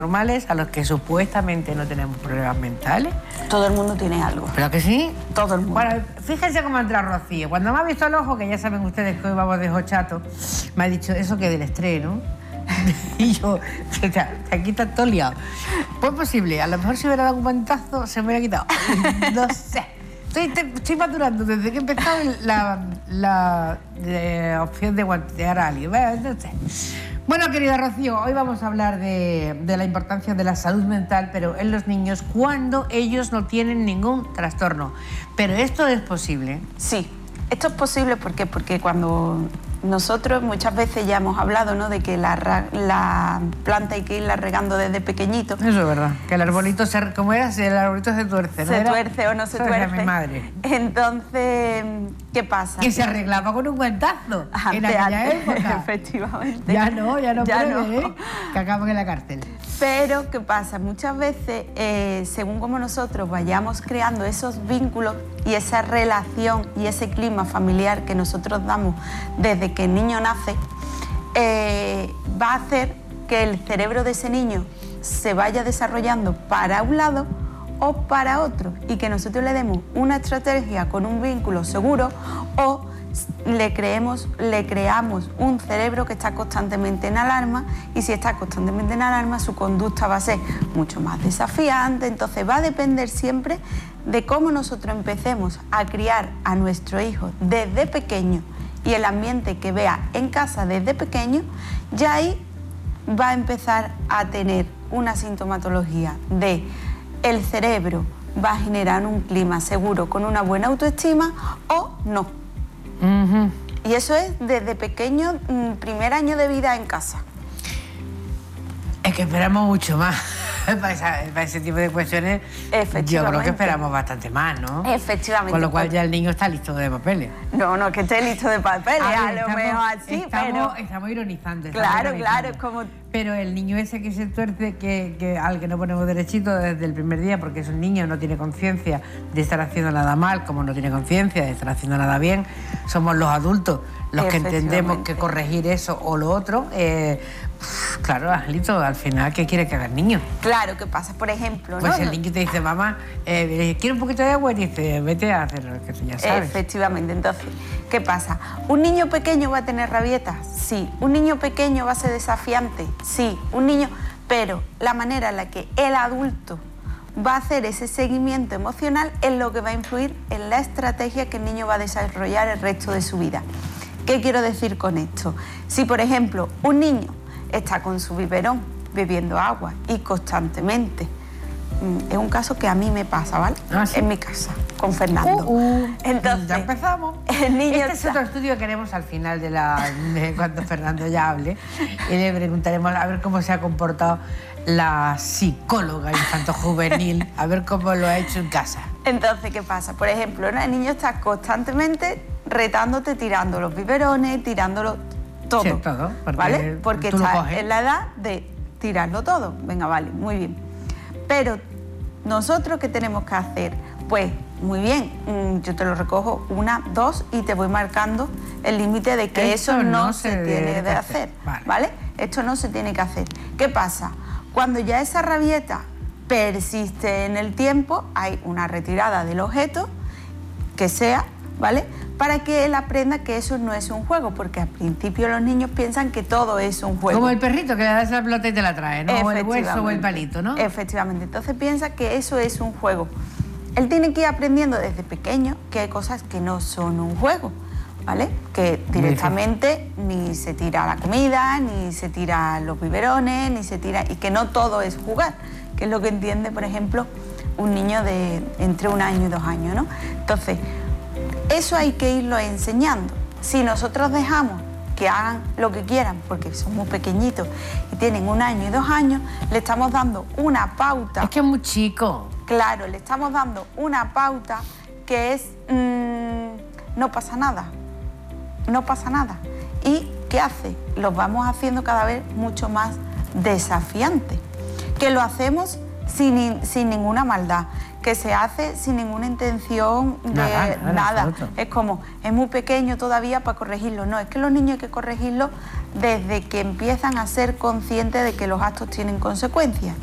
normales, a los que supuestamente no tenemos problemas mentales. Todo el mundo tiene algo. ¿Pero que sí? Todo el mundo. Bueno, fíjense cómo entra Rocío. Cuando me ha visto el ojo, que ya saben ustedes que hoy vamos de jochato, me ha dicho, ¿eso que del estreno? Y yo, o sea, aquí está todo liado. Pues posible, a lo mejor si hubiera dado un guantazo se me hubiera quitado. No sé. Estoy madurando desde que he empezado la opción de guantear a alguien. Bueno, no sé. Bueno, querida Rocío, hoy vamos a hablar de la importancia de la salud mental, pero en los niños cuando ellos no tienen ningún trastorno. Pero esto es posible. Sí, esto es posible porque cuando nosotros muchas veces ya hemos hablado, ¿no?, de que la planta hay que irla regando desde pequeñito. Eso es verdad, que el arbolito ¿cómo era? El arbolito se tuerce, ¿no? Se tuerce o no se tuerce. Eso es mi madre. Entonces, ¿qué pasa? Que se arreglaba con un guantazo en aquella época. Efectivamente. Ya no Ya puede, no. ¿eh? Que acaban en la cárcel. Pero, ¿qué pasa? Muchas veces, según como nosotros vayamos creando esos vínculos y esa relación y ese clima familiar que nosotros damos desde que el niño nace, va a hacer que el cerebro de ese niño se vaya desarrollando para un lado o para otro y que nosotros le demos una estrategia con un vínculo seguro o le creamos un cerebro que está constantemente en alarma, y si está constantemente en alarma su conducta va a ser mucho más desafiante. Entonces va a depender siempre de cómo nosotros empecemos a criar a nuestro hijo desde pequeño y el ambiente que vea en casa desde pequeño, ya ahí va a empezar a tener una sintomatología de el cerebro va a generar un clima seguro con una buena autoestima o no. Y eso es desde pequeño, primer año de vida en casa. Es que esperamos mucho más para ese tipo de cuestiones. Yo creo que esperamos bastante más, ¿no? Efectivamente. Con lo cual ya el niño está listo de papeles. No, que esté listo de papeles, a lo mejor así, pero... Estamos ironizando. Claro, es como... Pero el niño ese que se tuerce, al que no ponemos derechito desde el primer día, porque es un niño, no tiene conciencia de estar haciendo nada mal, como no tiene conciencia de estar haciendo nada bien, somos los adultos los que entendemos que corregir eso o lo otro. Claro, Angelito, al final, ¿qué quiere que haga el niño? Claro, ¿qué pasa? Por ejemplo, pues el niño te dice, mamá, ¿quiere un poquito de agua? Y dice, vete a hacer lo que tú ya sabes. Efectivamente. Entonces, ¿qué pasa? ¿Un niño pequeño va a tener rabietas? Sí. ¿Un niño pequeño va a ser desafiante? Sí. Un niño... Pero la manera en la que el adulto va a hacer ese seguimiento emocional es lo que va a influir en la estrategia que el niño va a desarrollar el resto de su vida. ¿Qué quiero decir con esto? Si, por ejemplo, un niño está con su biberón bebiendo agua y constantemente, es un caso que a mí me pasa, ¿vale? ¿Ah, sí? En mi casa, con Fernando. Entonces, ya empezamos. El niño este es otro estudio que queremos al final de cuando Fernando ya hable, y le preguntaremos a ver cómo se ha comportado la psicóloga infanto-juvenil, a ver cómo lo ha hecho en casa. Entonces, ¿qué pasa? Por ejemplo, el niño está constantemente retándote, tirando los biberones, tirándolo todo. Sí, todo, ¿vale? Porque está en la edad de tirarlo todo. Venga, vale, muy bien. Pero nosotros, ¿qué tenemos que hacer? Pues, muy bien, yo te lo recojo 1, 2 y te voy marcando el límite de que eso no se tiene que hacer, ¿vale? Esto no se tiene que hacer. ¿Qué pasa? Cuando ya esa rabieta persiste en el tiempo, hay una retirada del objeto que sea, ¿vale?, para que él aprenda que eso no es un juego, porque al principio los niños piensan que todo es un juego. Como el perrito que le das la pelota y te la trae, ¿no? O el hueso o el palito, ¿no? Efectivamente. Entonces piensa que eso es un juego. Él tiene que ir aprendiendo desde pequeño que hay cosas que no son un juego, ¿vale? Que directamente ni se tira la comida, ni se tira los biberones, ni se tira... Y que no todo es jugar, que es lo que entiende, por ejemplo, un niño de entre 1 año y 2 años, ¿no? Entonces, eso hay que irlo enseñando. Si nosotros dejamos que hagan lo que quieran, porque son muy pequeñitos y tienen 1 año y 2 años, le estamos dando una pauta. Es que es muy chico. Claro, le estamos dando una pauta que es no pasa nada, no pasa nada. ¿Y qué hace? Los vamos haciendo cada vez mucho más desafiantes, que lo hacemos sin ninguna maldad, que se hace sin ninguna intención de nada. Es como, es muy pequeño todavía para corregirlo. No, es que los niños hay que corregirlos desde que empiezan a ser conscientes de que los actos tienen consecuencias.